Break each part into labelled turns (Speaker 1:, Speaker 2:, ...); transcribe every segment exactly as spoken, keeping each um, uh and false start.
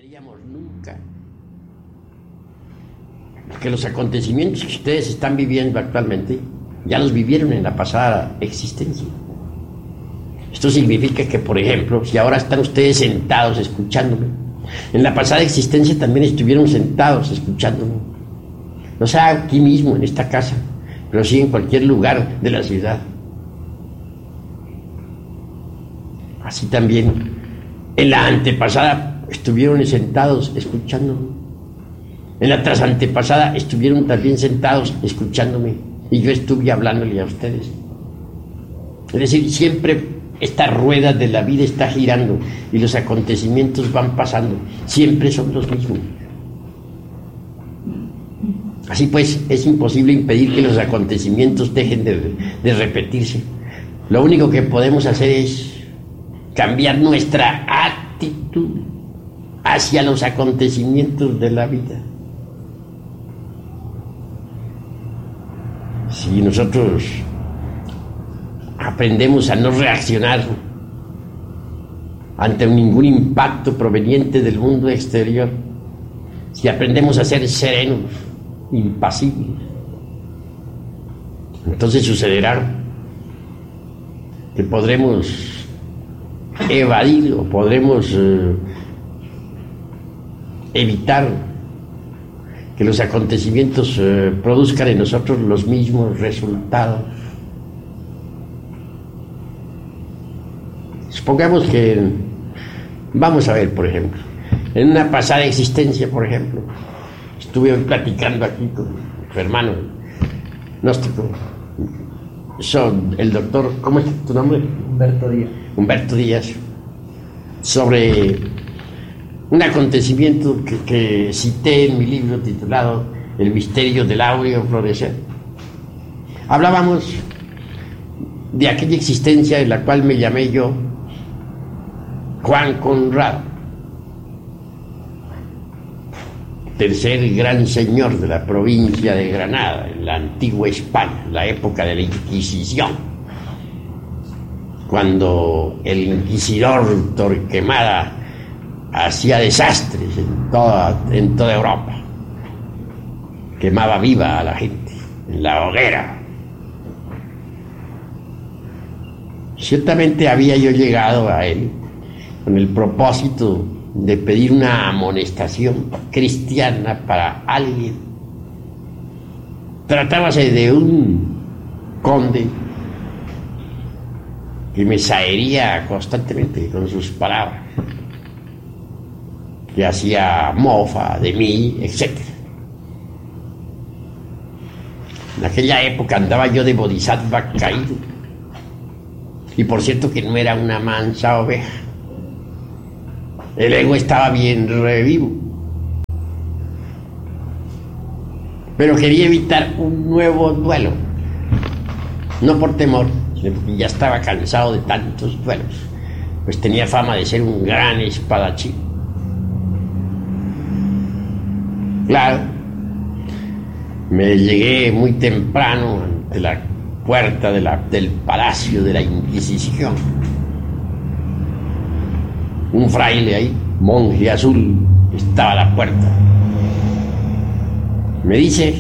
Speaker 1: imaginaríamos nunca que los acontecimientos que ustedes están viviendo actualmente ya los vivieron en la pasada existencia. Esto significa que, por ejemplo, si ahora están ustedes sentados escuchándome, en la pasada existencia también estuvieron sentados escuchándome. No sea aquí mismo, en esta casa, pero sí en cualquier lugar de la ciudad. Así también, en la antepasada estuvieron sentados escuchándome. En la trasantepasada estuvieron también sentados escuchándome. Y yo estuve hablándole a ustedes. Es decir, siempre esta rueda de la vida está girando y los acontecimientos van pasando. Siempre son los mismos. Así pues, es imposible impedir que los acontecimientos dejen de, de repetirse. Lo único que podemos hacer es cambiar nuestra actitud hacia los acontecimientos de la vida. Si nosotros aprendemos a no reaccionar ante ningún impacto proveniente del mundo exterior, si aprendemos a ser serenos, impasibles, entonces sucederá que podremos evadir o podremos eh, evitar que los acontecimientos eh, produzcan en nosotros los mismos resultados. Supongamos que, vamos a ver, por ejemplo, en una pasada existencia, por ejemplo, estuve hoy platicando aquí con su hermano gnóstico, son el doctor, ¿cómo es tu nombre?
Speaker 2: Humberto Díaz.
Speaker 1: Humberto Díaz, sobre un acontecimiento que, que cité en mi libro titulado El misterio del áureo florecer. Hablábamos de aquella existencia en la cual me llamé yo Juan Conrado, tercer gran señor de la provincia de Granada, en la antigua España, en la época de la Inquisición, cuando el inquisidor Torquemada hacía desastres en toda, en toda Europa, quemaba viva a la gente en la hoguera. Ciertamente había yo llegado a él con el propósito de pedir una amonestación cristiana para alguien. Tratábase de un conde que me sahería constantemente con sus palabras, que hacía mofa de mí, etcétera. En aquella época andaba yo de bodhisattva caído, y por cierto que no era una mansa oveja. El ego estaba bien revivo, pero quería evitar un nuevo duelo, no por temor, sino porque ya estaba cansado de tantos duelos, pues tenía fama de ser un gran espadachín. Claro, me llegué muy temprano ante la puerta de la, del Palacio de la Inquisición. Un fraile ahí, monje azul, estaba a la puerta. Me dice: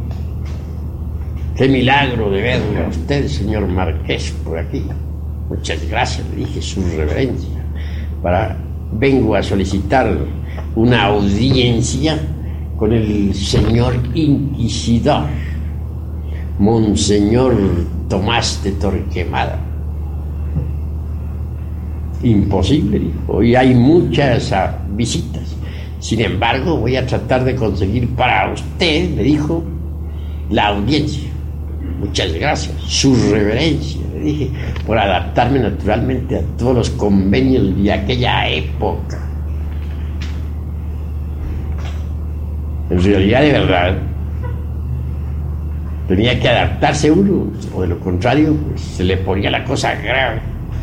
Speaker 1: qué milagro de verle a usted, señor marqués, por aquí. Muchas gracias, le dije, su reverencia. Para, vengo a solicitar una audiencia con el señor inquisidor, Monseñor Tomás de Torquemada. Imposible, dijo. Hoy hay muchas uh, visitas. Sin embargo, voy a tratar de conseguir para usted, me dijo, la audiencia. Muchas gracias, su reverencia, le dije, por adaptarme naturalmente a todos los convenios de aquella época. En realidad, de verdad, tenía que adaptarse uno, o de lo contrario, pues, se le ponía la cosa grave.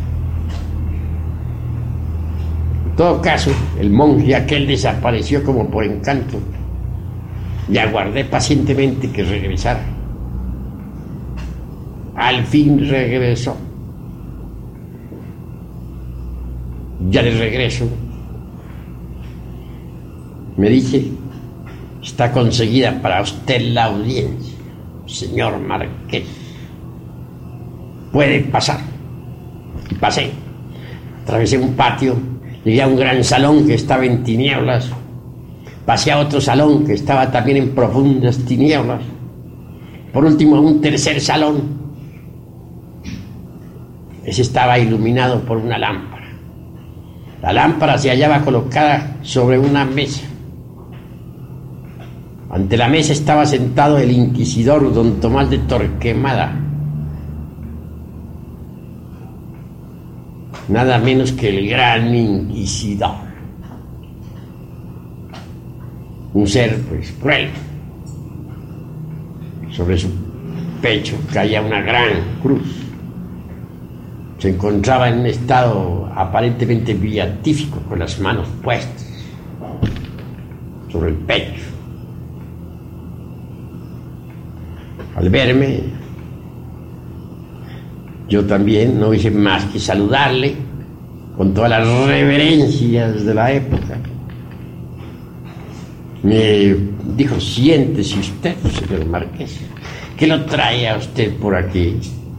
Speaker 1: En todo caso, el monje aquel desapareció como por encanto, y aguardé pacientemente que regresara. Al fin regresó. Ya de regreso, Me dice: está conseguida para usted la audiencia, señor Marqués. Puede pasar. Y pasé. Atravesé un patio, llegué a un gran salón que estaba en tinieblas. Pasé a otro salón que estaba también en profundas tinieblas. Por último, a un tercer salón. Ese estaba iluminado por una lámpara. La lámpara se hallaba colocada sobre una mesa. Ante la mesa estaba sentado el inquisidor don Tomás de Torquemada, nada menos que el gran inquisidor, un ser pues cruel. Sobre su pecho caía una gran cruz. Se encontraba en un estado aparentemente beatífico, con las manos puestas sobre el pecho. Al verme, yo también no hice más que saludarle con todas las reverencias de la época. Me dijo: siéntese usted, señor Marqués, ¿qué lo trae a usted por aquí?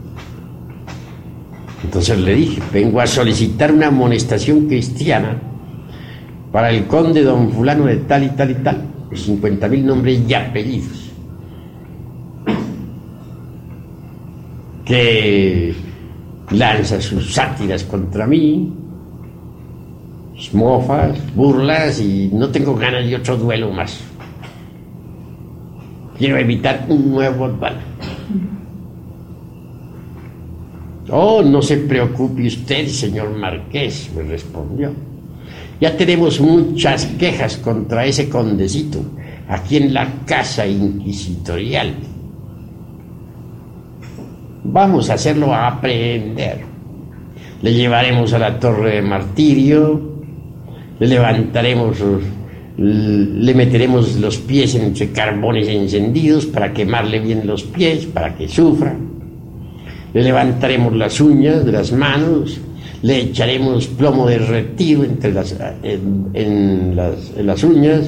Speaker 1: Entonces le dije: vengo a solicitar una amonestación cristiana para el conde don fulano de tal y tal y tal, de cincuenta mil nombres y apellidos, que lanza sus sátiras contra mí, mofas, burlas, y no tengo ganas de otro duelo más. Quiero evitar un nuevo duelo. Oh, no se preocupe usted, señor Marqués, me respondió. Ya tenemos muchas quejas contra ese condecito aquí en la casa inquisitorial. Vamos a hacerlo aprehender. Le llevaremos a la torre de martirio, le levantaremos, le meteremos los pies entre carbones encendidos para quemarle bien los pies, para que sufra. Le levantaremos las uñas de las manos, le echaremos plomo derretido entre las, en, en las, en las uñas.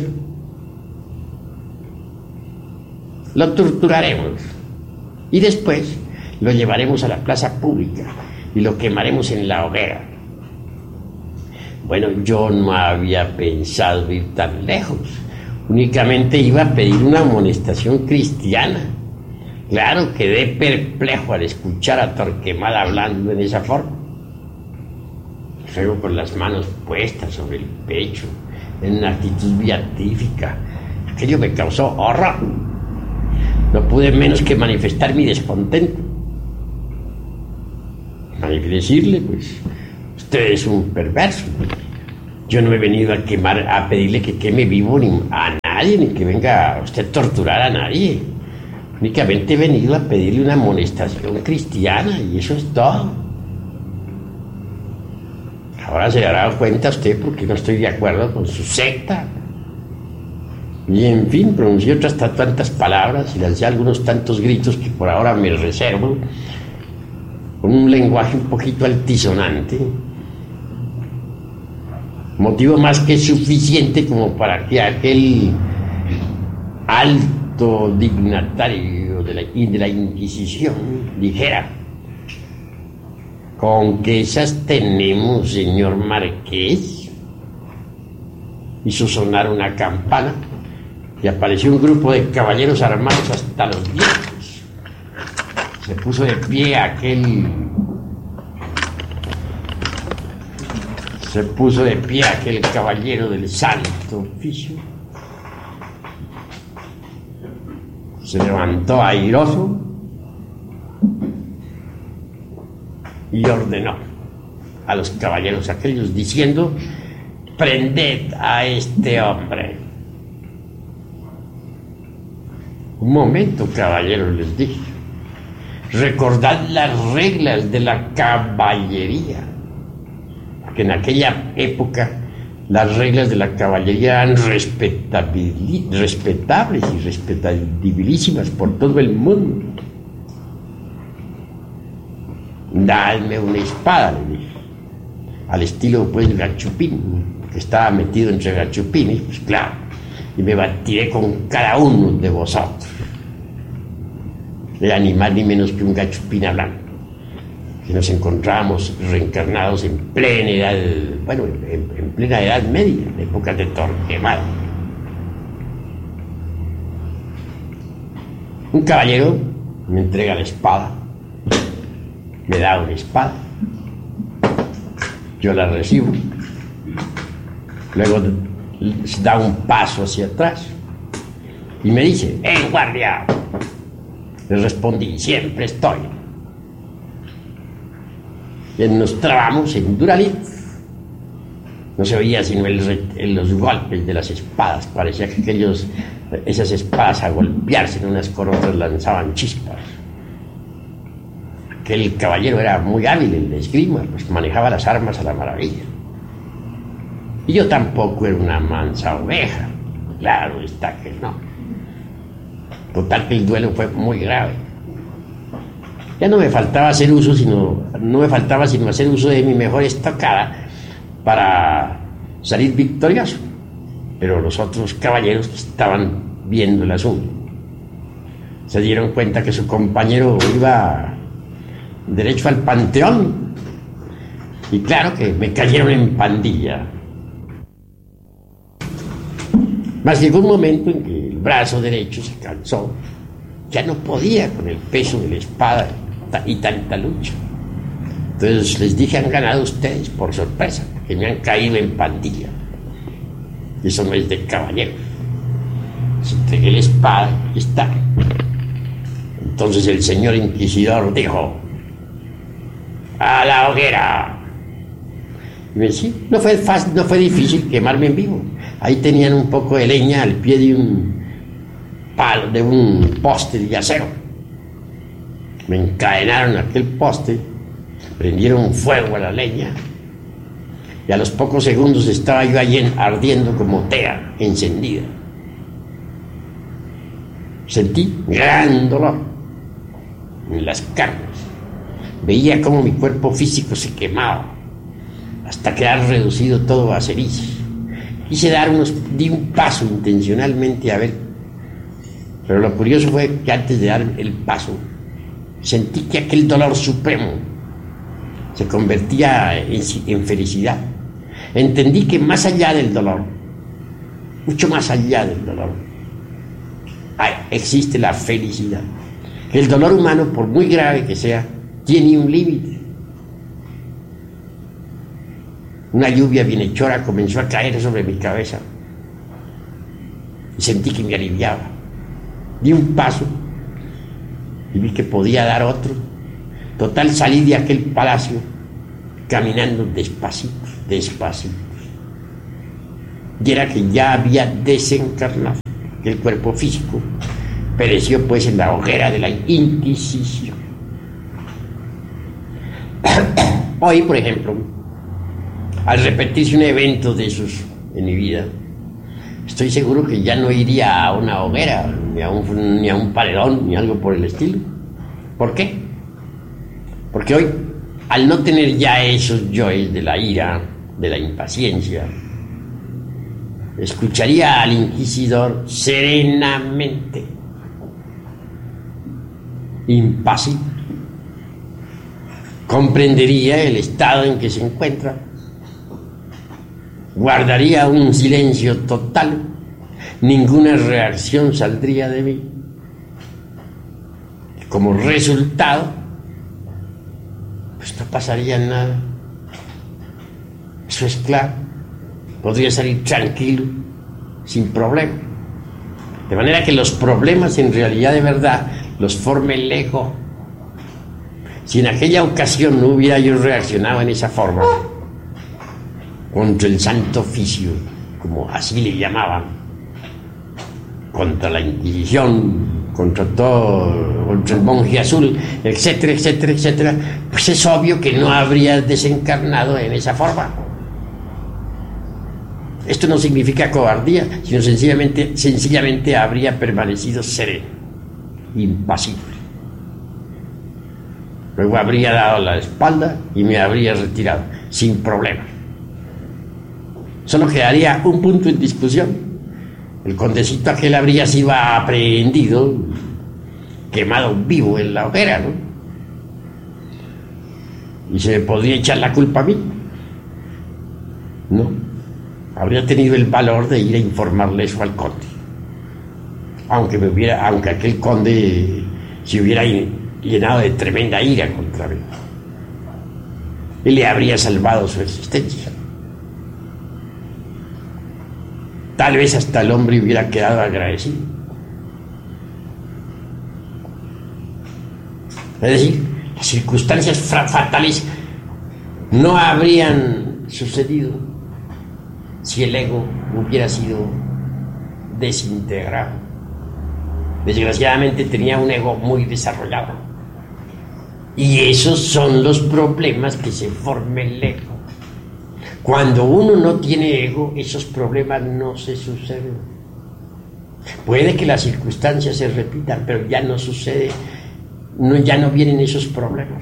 Speaker 1: Lo torturaremos y después lo llevaremos a la plaza pública y lo quemaremos en la hoguera. Bueno, yo no había pensado ir tan lejos. Únicamente iba a pedir una amonestación cristiana. Claro, quedé perplejo al escuchar a Torquemada hablando en esa forma. Luego, con las manos puestas sobre el pecho, en una actitud beatífica, aquello me causó horror. No pude menos que manifestar mi descontento. Hay que decirle, pues, usted es un perverso. Yo no he venido a quemar, a pedirle que queme vivo ni a nadie, ni que venga usted a torturar a nadie. Únicamente he venido a pedirle una amonestación cristiana, y eso es todo. Ahora se dará cuenta usted porque no estoy de acuerdo con su secta. Y en fin, pronuncié otras tantas palabras y lancé algunos tantos gritos que por ahora me reservo, con un lenguaje un poquito altisonante, motivo más que suficiente como para que aquel alto dignatario de la, de la Inquisición dijera: ¿con qué esas tenemos, señor Marqués? Hizo sonar una campana y apareció un grupo de caballeros armados hasta los dientes. Se puso de pie aquel... Se puso de pie aquel caballero del santo oficio. Se levantó airoso y ordenó a los caballeros aquellos diciendo: prended a este hombre. Un momento, caballeros, les dije. Recordad las reglas de la caballería, que en aquella época las reglas de la caballería eran respetables y respetabilísimas por todo el mundo. Dadme una espada, le dije, al estilo pues Gachupín, que estaba metido entre Gachupines, pues claro, y me batiré con cada uno de vosotros. Era ni más ni menos que un gachupina blanco, que nos encontrábamos reencarnados en plena edad, bueno, en, en plena edad media, en épocas de Torquemada. Un caballero me entrega la espada, me da una espada, yo la recibo, luego da un paso hacia atrás y me dice: ¡en guardia! Le respondí: siempre estoy. Y nos trabamos en Duralit. No se oía sino el, el, los golpes de las espadas. Parecía que aquellos, esas espadas a golpearse unas con otras lanzaban chispas. Aquel caballero era muy hábil en la esgrima, pues manejaba las armas a la maravilla. Y yo tampoco era una mansa oveja. Claro está que no. Total que el duelo fue muy grave. Ya no me faltaba hacer uso, sino, no me faltaba sino hacer uso de mi mejor estocada para salir victorioso. Pero los otros caballeros estaban viendo el asunto. Se dieron cuenta que su compañero iba derecho al panteón. Y claro que me cayeron en pandilla. Mas llegó un momento en que el brazo derecho se cansó. Ya no podía con el peso de la espada y tanta lucha. Entonces les dije: han ganado ustedes por sorpresa, que me han caído en pandilla. Y eso no es de caballero. Les entregué la espada y está. Entonces el señor inquisidor dijo: ¡a la hoguera! Y me decía: no fue fácil, no fue difícil quemarme en vivo. Ahí tenían un poco de leña al pie de un palo, de un poste de acero. Me encadenaron a aquel poste, prendieron fuego a la leña y a los pocos segundos estaba yo allí ardiendo como tea encendida. Sentí gran dolor en las carnes. Veía cómo mi cuerpo físico se quemaba hasta quedar reducido todo a cenizas. Quise dar unos, di un paso intencionalmente a ver, pero lo curioso fue que antes de dar el paso sentí que aquel dolor supremo se convertía en, en felicidad. Entendí que más allá del dolor, mucho más allá del dolor, hay, existe la felicidad. Que el dolor humano, por muy grave que sea, tiene un límite. Una lluvia bienhechora comenzó a caer sobre mi cabeza y sentí que me aliviaba. Di un paso y vi que podía dar otro. Total, salí de aquel palacio caminando despacito, despacito. Y era que ya había desencarnado, que el cuerpo físico pereció pues en la hoguera de la Inquisición. Hoy, por ejemplo, al repetirse un evento de esos en mi vida, estoy seguro que ya no iría a una hoguera, ni a un, ni a un paredón, ni algo por el estilo. ¿Por qué? Porque hoy, al no tener ya esos yoes de la ira, de la impaciencia, escucharía al inquisidor serenamente, impasible. Comprendería el estado en que se encuentra, guardaría un silencio total, ninguna reacción saldría de mí. Como resultado, pues no pasaría nada. Eso es claro. Podría salir tranquilo, sin problema. De manera que los problemas en realidad de verdad los forme el ego. Si en aquella ocasión no hubiera yo reaccionado en esa forma contra el santo oficio, como así le llamaban, contra la Inquisición, contra todo, contra el monje azul, etcétera, etcétera, etcétera, pues es obvio que no habría desencarnado en esa forma. Esto no significa cobardía, sino sencillamente, sencillamente habría permanecido sereno, impasible. Luego habría dado la espalda y me habría retirado, sin problema. Solo quedaría un punto en discusión. el condecito aquel habría sido aprehendido, quemado vivo en la hoguera, ¿no? Y se me podría echar la culpa a mí, ¿no? Habría tenido el valor de ir a informarle eso al conde, aunque me hubiera, aunque aquel conde se hubiera llenado de tremenda ira contra mí, y le habría salvado su existencia. Tal vez hasta el hombre hubiera quedado agradecido. Es decir, las circunstancias fatales no habrían sucedido si el ego hubiera sido desintegrado. Desgraciadamente tenía un ego muy desarrollado. Y esos son los problemas que se forma el ego. Cuando uno no tiene ego, esos problemas no se suceden. Puede que las circunstancias se repitan, pero ya no sucede, no, ya no vienen esos problemas.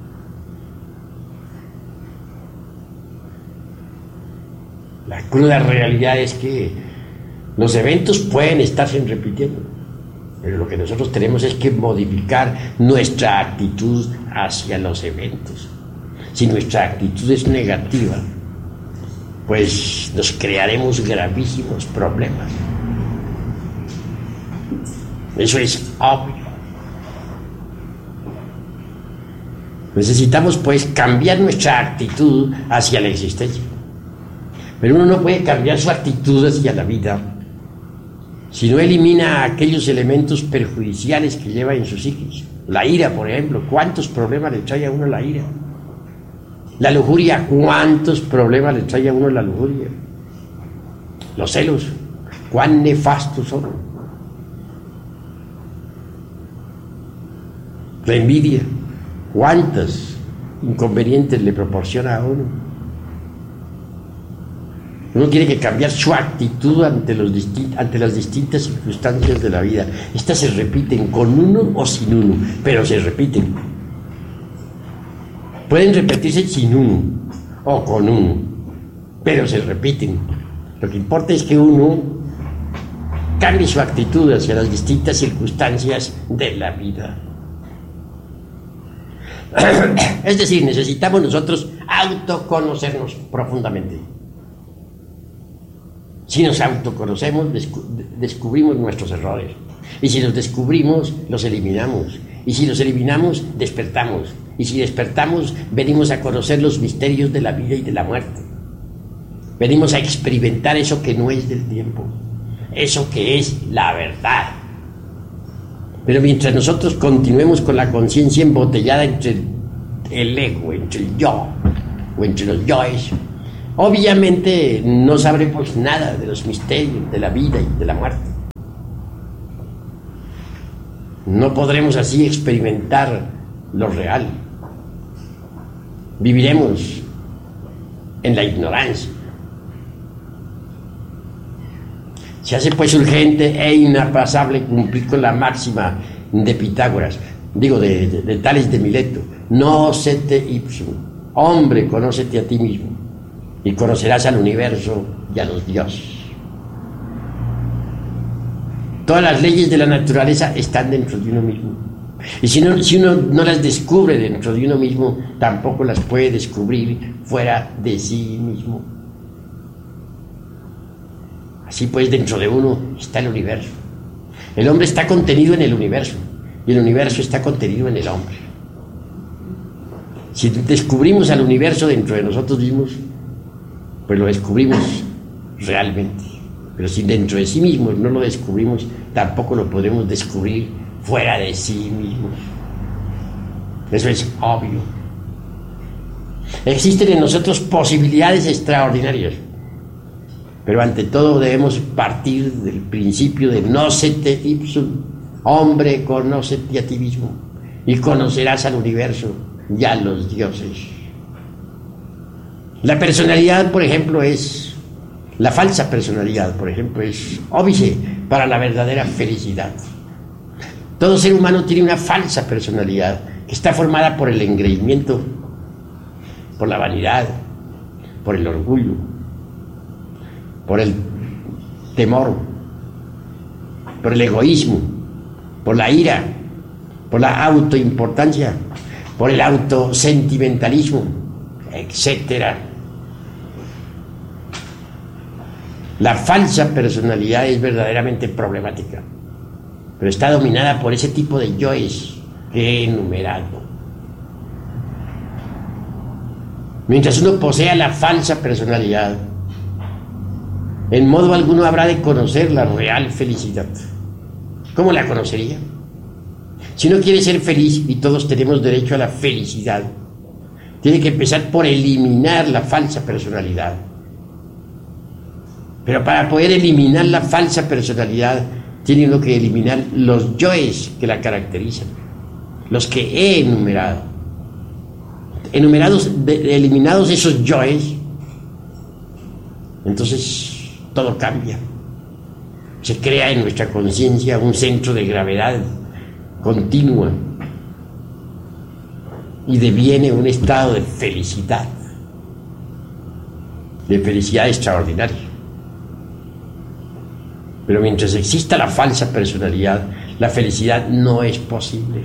Speaker 1: La cruda realidad es que los eventos pueden estarse repitiendo, pero lo que nosotros tenemos es que modificar nuestra actitud hacia los eventos. Si nuestra actitud es negativa, pues nos crearemos gravísimos problemas. Eso es obvio. Necesitamos pues cambiar nuestra actitud hacia la existencia. Pero uno no puede cambiar su actitud hacia la vida si no elimina aquellos elementos perjudiciales que lleva en su psiquis. La ira, por ejemplo, ¿cuántos problemas le trae a uno la ira? La lujuria, ¿cuántos problemas le trae a uno la lujuria? Los celos, ¿cuán nefastos son? La envidia, ¿cuántos inconvenientes le proporciona a uno? Uno tiene que cambiar su actitud ante, los distin- ante las distintas circunstancias de la vida. Estas se repiten con uno o sin uno, pero se repiten. Pueden repetirse sin uno o con uno, pero se repiten. Lo que importa es que uno cambie su actitud hacia las distintas circunstancias de la vida. Es decir, necesitamos nosotros autoconocernos profundamente. Si nos autoconocemos, descu- descubrimos nuestros errores. Y si los descubrimos, los eliminamos. Y si los eliminamos, despertamos. Y si despertamos, venimos a conocer los misterios de la vida y de la muerte. Venimos a experimentar eso que no es del tiempo, eso que es la verdad. Pero mientras nosotros continuemos con la conciencia embotellada entre el, el ego, entre el yo, o entre los yoes, obviamente no sabremos nada de los misterios de la vida y de la muerte. No podremos así experimentar lo real. Viviremos en la ignorancia. Se hace pues urgente e inapasable cumplir con la máxima de Pitágoras, digo de, de, de Tales de Mileto: nocete ipsum, hombre, conócete a ti mismo, y conocerás al universo y a los dioses. Todas las leyes de la naturaleza están dentro de uno mismo. Y si, no, si uno no las descubre dentro de uno mismo, tampoco las puede descubrir fuera de sí mismo. Así pues, dentro de uno está el universo. El hombre está contenido en el universo, y el universo está contenido en el hombre. Si descubrimos al universo dentro de nosotros mismos, pues lo descubrimos realmente. Pero si dentro de sí mismos no lo descubrimos, tampoco lo podremos descubrir fuera de sí mismos. Eso es obvio. Existen en nosotros posibilidades extraordinarias, pero ante todo debemos partir del principio de nocete ipsum, hombre, conócete a ti mismo, y conocerás al universo y a los dioses. La personalidad, por ejemplo, es la falsa personalidad, por ejemplo, es óbice para la verdadera felicidad. Todo ser humano tiene una falsa personalidad que está formada por el engreimiento, por la vanidad, por el orgullo, por el temor, por el egoísmo, por la ira, por la autoimportancia, por el autosentimentalismo, etcétera. La falsa personalidad es verdaderamente problemática, pero está dominada por ese tipo de yoes que he enumerado. Mientras uno posea la falsa personalidad, en modo alguno habrá de conocer la real felicidad. ¿Cómo la conocería? Si uno quiere ser feliz, y todos tenemos derecho a la felicidad, tiene que empezar por eliminar la falsa personalidad. Pero para poder eliminar la falsa personalidad, tiene uno que eliminar los yoes que la caracterizan, los que he enumerado. Enumerados, de, eliminados esos yoes, entonces todo cambia. Se crea en nuestra conciencia un centro de gravedad continua y deviene un estado de felicidad, de felicidad extraordinaria. Pero mientras exista la falsa personalidad, la felicidad no es posible.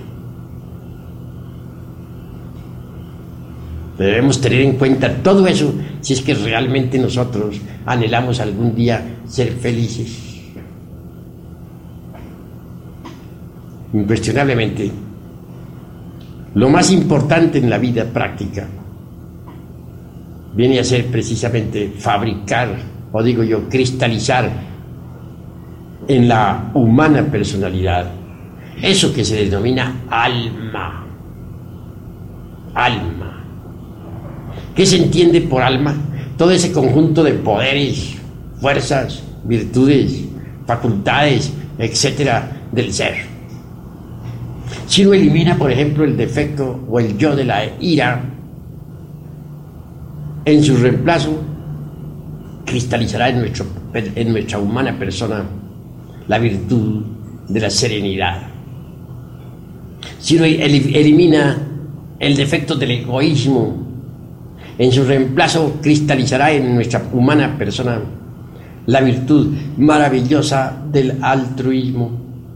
Speaker 1: Debemos tener en cuenta todo eso si es que realmente nosotros anhelamos algún día ser felices. Incuestionablemente, lo más importante en la vida práctica viene a ser precisamente fabricar, o digo yo, cristalizar en la humana personalidad eso que se denomina alma. Alma. ¿Qué se entiende por alma? Todo ese conjunto de poderes, fuerzas, virtudes, facultades, etcétera, del ser. Si uno elimina, por ejemplo, el defecto o el yo de la ira, en su reemplazo cristalizará en, nuestro, en nuestra humana persona la virtud de la serenidad. Si uno elimina el defecto del egoísmo, en su reemplazo cristalizará en nuestra humana persona la virtud maravillosa del altruismo.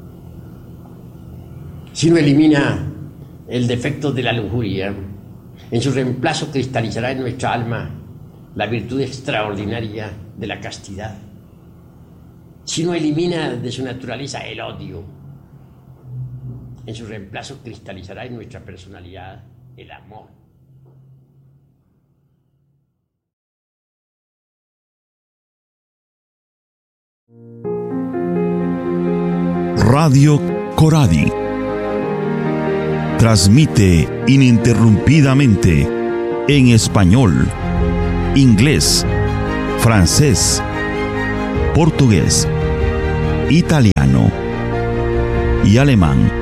Speaker 1: Si uno elimina el defecto de la lujuria, en su reemplazo cristalizará en nuestra alma la virtud extraordinaria de la castidad. Si uno elimina de su naturaleza el odio, en su reemplazo cristalizará en nuestra personalidad el amor.
Speaker 2: Radio Coradi transmite ininterrumpidamente en español, inglés, francés, portugués, italiano y alemán.